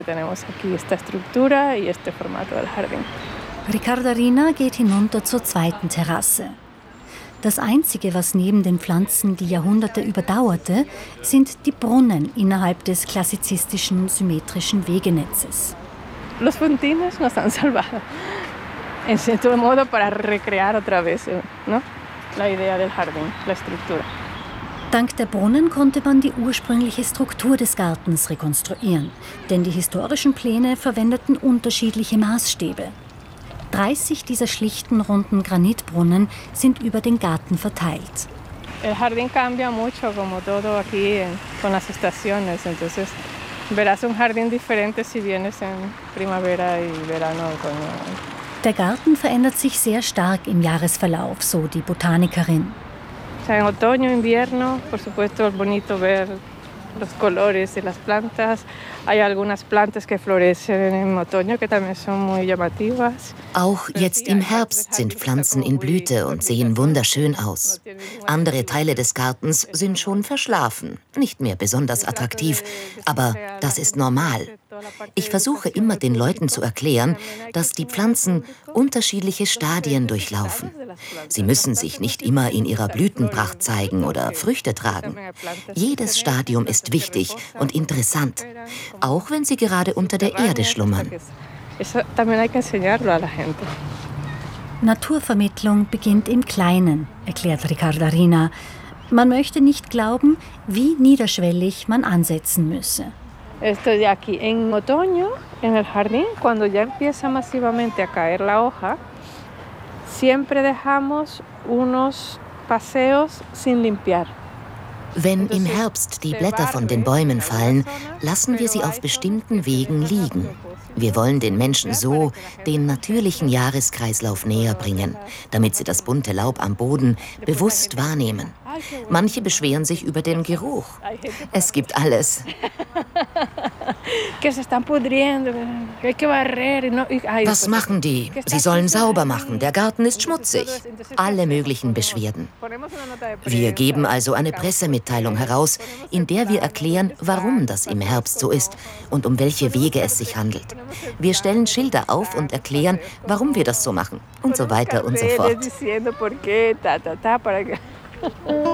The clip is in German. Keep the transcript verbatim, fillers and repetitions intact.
Ricardarina geht hinunter zur zweiten Terrasse. Das Einzige, was neben den Pflanzen die Jahrhunderte überdauerte, sind die Brunnen innerhalb des klassizistischen symmetrischen Wegenetzes. Los puntines nos han salvado. En cierto modo para recrear otra vez, ¿no? La idea del jardín, la estructura. Dank der Brunnen konnte man die ursprüngliche Struktur des Gartens rekonstruieren, denn die historischen Pläne verwendeten unterschiedliche Maßstäbe. dreißig dieser schlichten, runden Granitbrunnen sind über den Garten verteilt. El jardín cambia mucho, como todo aquí con las estaciones. Entonces, verás un jardín diferente si vienes en primavera y verano, otoño. Der Garten verändert sich sehr stark im Jahresverlauf, so die Botanikerin. O sea, en otoño, invierno, por supuesto, es bonito ver los colores de las plantas. Hay algunas plantas que florecen en otoño que también son muy llamativas. Auch jetzt im Herbst sind Pflanzen in Blüte und sehen wunderschön aus. Andere Teile des Gartens sind schon verschlafen, nicht mehr besonders attraktiv, aber das ist normal. Ich versuche immer den Leuten zu erklären, dass die Pflanzen unterschiedliche Stadien durchlaufen. Sie müssen sich nicht immer in ihrer Blütenpracht zeigen oder Früchte tragen. Jedes Stadium ist wichtig und interessant, auch wenn sie gerade unter der Erde schlummern. Naturvermittlung beginnt im Kleinen, erklärt Ricardarina. Man möchte nicht glauben, wie niederschwellig man ansetzen müsse. Esto de aquí en otoño, en el jardín, cuando ya empieza masivamente a caer la hoja, siempre dejamos unos paseos sin limpiar. Wenn im Herbst die Blätter von den Bäumen fallen, lassen wir sie auf bestimmten Wegen liegen. Wir wollen den Menschen so den natürlichen Jahreskreislauf näher bringen, damit sie das bunte Laub am Boden bewusst wahrnehmen. Manche beschweren sich über den Geruch. Es gibt alles. Was machen die? Sie sollen sauber machen. Der Garten ist schmutzig. Alle möglichen Beschwerden. Wir geben also eine Pressemitteilung heraus, in der wir erklären, warum das im Herbst so ist und um welche Wege es sich handelt. Wir stellen Schilder auf und erklären, warum wir das so machen und so weiter und so fort.